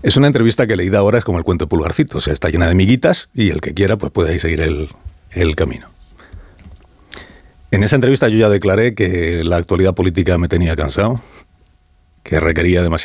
Es una entrevista que leída ahora es como el cuento de Pulgarcito, o sea, está llena de miguitas y el que quiera pues puede ahí seguir el camino. En esa entrevista yo ya declaré que la actualidad política me tenía cansado, que requería demasiado